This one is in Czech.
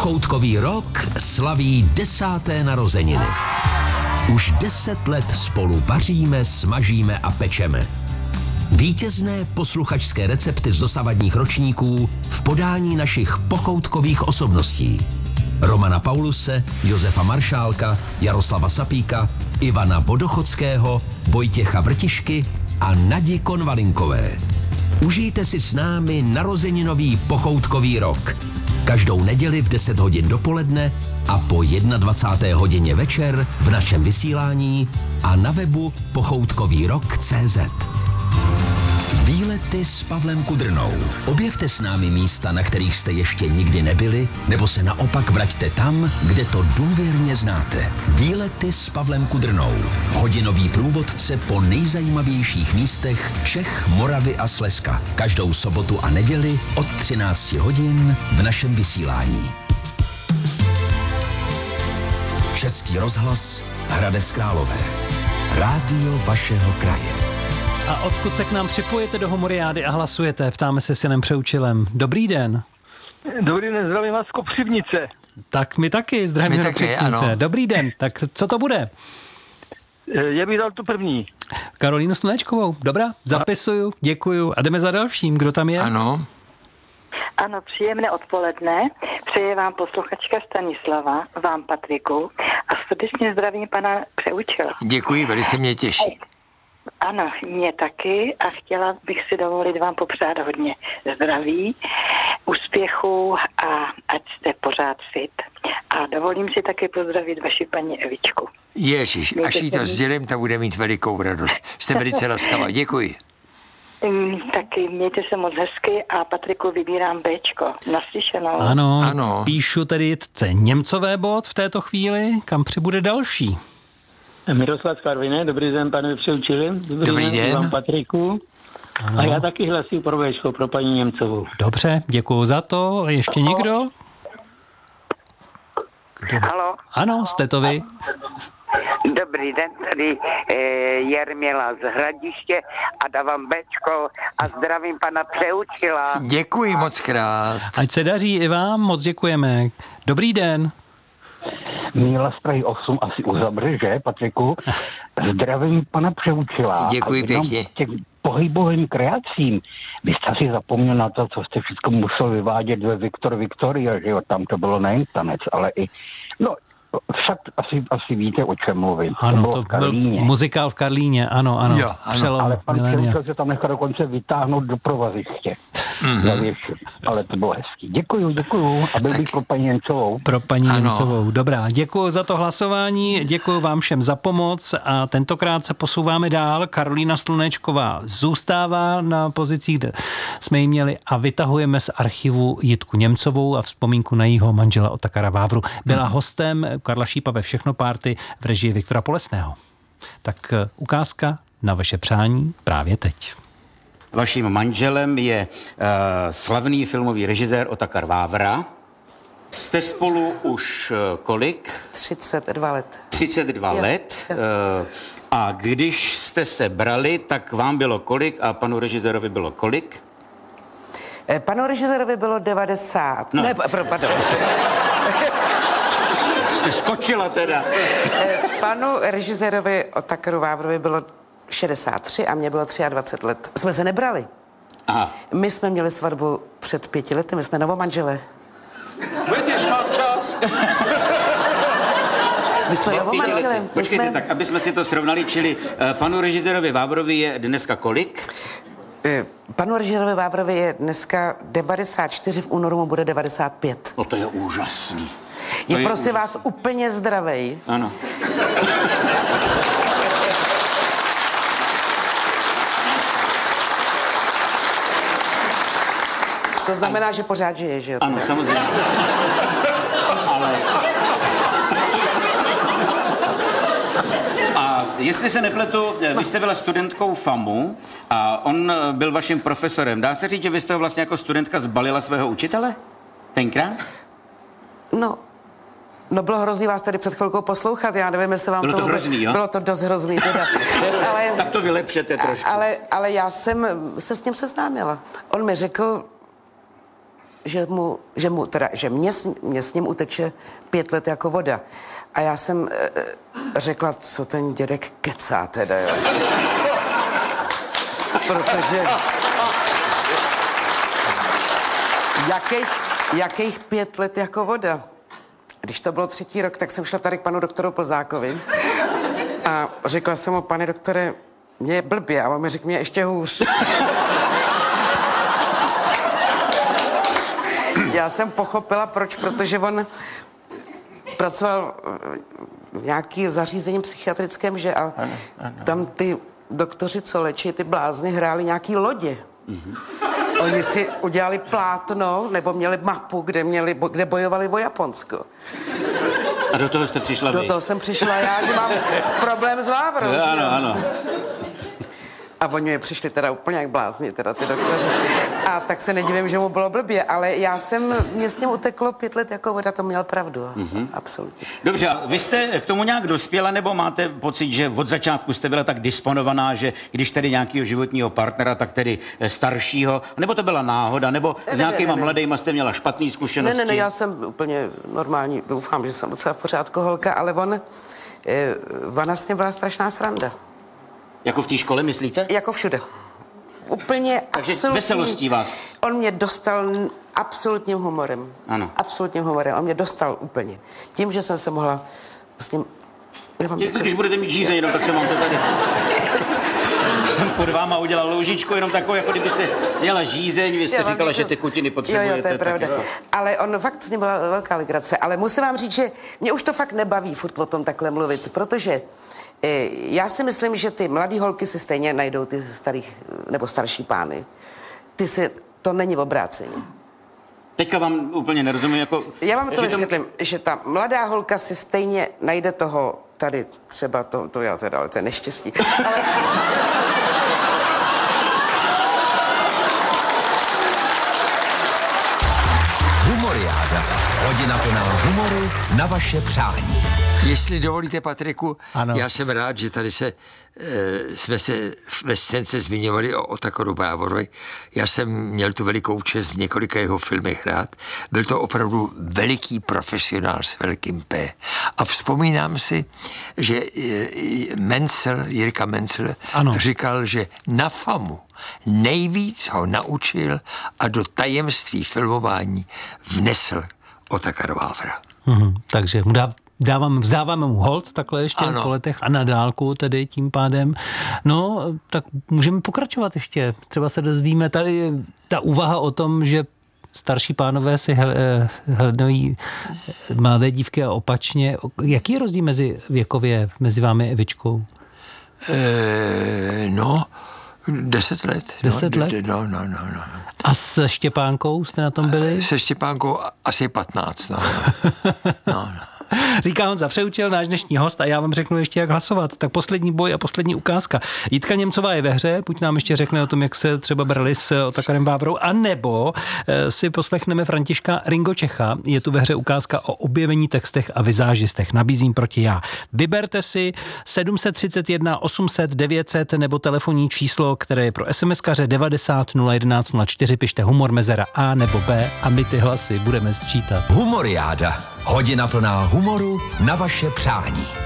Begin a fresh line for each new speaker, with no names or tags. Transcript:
Pochoutkový rok slaví 10. narozeniny. Už 10 let spolu vaříme, smažíme a pečeme. Vítězné posluchačské recepty z dosavadních ročníků v podání našich pochoutkových osobností. Romana Pauluse, Josefa Maršálka, Jaroslava Sapíka, Ivana Vodochodského, Vojtěcha Vrtišky a Nadi Konvalinkové. Užijte si s námi narozeninový pochoutkový rok. Každou neděli v 10 hodin dopoledne a po 21. hodině večer v našem vysílání a na webu pochoutkovýrok.cz. Výlety s Pavlem Kudrnou. Objevte s námi místa, na kterých jste ještě nikdy nebyli, nebo se naopak vraťte tam, kde to důvěrně znáte. Výlety s Pavlem Kudrnou. Hodinový průvodce po nejzajímavějších místech Čech, Moravy a Slezska. Každou sobotu a neděli od 13 hodin v našem vysílání. Český rozhlas Hradec Králové. Rádio vašeho kraje.
A odkud se k nám připojete do Homoriády a hlasujete? Ptáme se s Janem Přeučilem. Dobrý den.
Dobrý den, zdravím vás z Kopřivnice.
Tak my taky zdravíme do Kopřivnice. Dobrý den, tak co to bude?
Já bych dal tu první.
Karolínu Slunečkovou. Dobrá, zapisuju, děkuju a jdeme za dalším. Kdo tam je?
Ano.
Ano, příjemné odpoledne. Přeje vám posluchačka Stanislava, vám Patriku a srdečně zdravím pana Přeučila.
Děkuji, velice mě těší.
Ano, mě taky a chtěla bych si dovolit vám popřát hodně zdraví, úspěchu a ať jste pořád fit. A dovolím si taky pozdravit vaši paní Evičku.
Ježiš, až jí to sdělím, ta bude mít velikou radost. Jste velice laskavá, děkuji.
Taky mějte se moc hezky a Patriku vybírám Bčko. Naslyšenou.
Ano, píšu tedy Jitce Němcové bod v této chvíli, kam přibude další.
Miroslav Karviné, dobrý den, pane Přeučili.
Dobrý den.
Vám Patriku. Ano. A já taky hlasuji pro Bčko, pro paní Němcovou.
Dobře, děkuju za to. Ještě někdo?
Halo?
Ano, jste to vy.
Dobrý den, tady Jarmila z Hradiště a dávám Bčko a zdravím pana Přeučila.
Děkuji moc krát.
Ať se daří i vám, moc děkujeme. Dobrý den.
Míla z Prahy 8 asi uzavře, že, Patriku? Zdravím pana Přeučila.
Děkuji pěkně.
Těch pohybovým kreacím. Vy jste si zapomněl na to, co jste všechno musel vyvádět ve Viktoria, že jo? Tam to bylo nejen tanec, ale i... No, však asi víte, o čem mluvím.
Ano, to byl muzikál v Karlíně, ano.
Jo, ano.
Ale pan Přeučil se tam nechal dokonce vytáhnout do provaziště. Ale to bylo hezký. Děkuju. A byl bych pro paní Němcovou.
Pro paní Němcovou. Dobrá, děkuju za to hlasování, děkuju vám všem za pomoc a tentokrát se posouváme dál. Karolína Slunečková zůstává na pozicích, kde jsme ji měli a vytahujeme z archivu Jitku Němcovou a vzpomínku na jejího manžela Otakara Vávru. Byla hostem Karla Šípa ve Všechno party v režii Viktora Polesného. Tak ukázka na vaše přání právě teď.
Vaším manželem je slavný filmový režisér Otakar Vávra. Jste spolu už kolik?
32 let.
32 let. A když jste se brali, tak vám bylo kolik a panu režisérovi bylo kolik?
Panu režisérovi bylo 90.
No.
Ne, pardon.
Jste skočila teda.
Panu režisérovi Otakaru Vávrovi bylo 63 a mě bylo 23 let. Jsme se nebrali. Aha. My jsme měli svatbu před 5 lety, my jsme novomanželé.
Vidíš, mám čas.
My jsme novomanželé.
Počkejte, tak aby jsme si to srovnali, čili panu režisérovi Vávrovi je dneska kolik?
Panu režisérovi Vávrovi je dneska 94, v únoru mu bude 95.
No to je úžasný.
Je prosím vás úplně zdravej.
Ano.
To znamená, že pořád žije, že jo?
Ano, samozřejmě. Ale... A jestli se nepletu, vy jste byla studentkou FAMu a on byl vaším profesorem. Dá se říct, že vy jste ho vlastně jako studentka zbalila svého učitele? Tenkrát?
No bylo hrozný vás tady před chvilkou poslouchat, já nevím, jestli vám
bylo to hrozný, jo?
Bylo to dost hrozný, teda. Ale,
tak to vylepšete trošku.
Ale já jsem se s ním seznámila. On mi řekl, že mě s ním uteče 5 let jako voda. A já jsem řekla, co ten dědek kecá teda, jo. Protože jakých 5 let jako voda? Když to bylo 3. rok, tak jsem šla tady k panu doktoru Plzákovi a řekla jsem mu, pane doktore, mě je blbě, a on mi řekl, mě ještě hůř. Já jsem pochopila, proč, protože on pracoval v nějaký zařízení psychiatrickém, že a tam ty doktoři, co léčí ty blázny, hráli nějaký lodě. Oni si udělali plátno, nebo měli mapu, kde bojovali o Japonsko.
A do toho jste přišla vy?
Do toho jsem přišla já, že mám problém s Vávrou.
Ano.
A oni mi přišli teda úplně jak blázni, teda ty doktoři. A tak se nedivím, že mu bylo blbě, ale mě s ním uteklo 5 let jako voda, to měl pravdu. Absolutně.
Dobře, a vy jste k tomu nějak dospěla, nebo máte pocit, že od začátku jste byla tak disponovaná, že když tedy nějakého životního partnera, tak tedy staršího, nebo to byla náhoda, nebo s nějakýma mladejma jste měla špatný zkušenosti?
Ne, já jsem úplně normální, doufám, že jsem docela v pořádku holka, ale ona s ním byla strašná sranda.
Jako v té škole, myslíte?
Jako všude. Úplně
takže
absolutní.
veselostí vás.
On mě dostal absolutním humorem.
Ano.
Absolutním humorem. On mě dostal úplně. Tím, že jsem se mohla s ním...
Když budete mít žízeň, jenom tak se vám to tady... jsem pod váma udělal loužičku, jenom takovou, jako kdybyste měla žízeň, vy jste říkala, že tekutiny potřebujete.
Jo, to je pravda. Ale on fakt s ním byla velká legrace. Ale musím vám říct, že mě už to fakt nebaví furt o tom takhle mluvit, protože já si myslím, že ty mladý holky si stejně najdou ty starší pány. To není obráceně.
Teďka vám úplně nerozumím, jako...
Já vám to vysvětlím, že ta mladá holka si stejně najde toho, tady třeba to já teda, ale to je neštěstí. Ale...
Humoriáda. Hodina plná humoru na vaše přání.
Jestli dovolíte, Patriku,
ano.
Já jsem rád, že tady jsme se ve scénce zmiňovali o Otakoru Vávorovi. Já jsem měl tu velikou čest v několika jeho filmech hrát. Byl to opravdu veliký profesionál s velkým P. A vzpomínám si, že Jirka Mencel říkal, že na FAMu nejvíc ho naučil a do tajemství filmování vnesl Otakar Vávra.
Takže vzdáváme mu hold takhle ještě po letech a na dálku tedy tím pádem. No, tak můžeme pokračovat ještě. Třeba se dozvíme tady ta úvaha o tom, že starší pánové si hledají mladé dívky a opačně. Jaký je rozdíl věkově mezi vámi a Evičkou?
10 let.
10 let?
No.
A se Štěpánkou jste na tom byli?
Se Štěpánkou asi 15, no.
Říká Honza Přeučil, náš dnešní host, a já vám řeknu ještě, jak hlasovat. Tak poslední boj a poslední ukázka. Jitka Němcová je ve hře, buď nám ještě řekne o tom, jak se třeba brali s Otakarem Vávrou, anebo si poslechneme Františka Ringo Čecha. Je tu ve hře ukázka o objevení textech a vizážistech. Nabízím proti já. Vyberte si 731 800 900 nebo telefonní číslo, které je pro SMS-kaře 90 011 04. Pište humor mezera A nebo B a my ty hlasy budeme sčítat.
Humoriáda. Hodina plná humoru na vaše přání.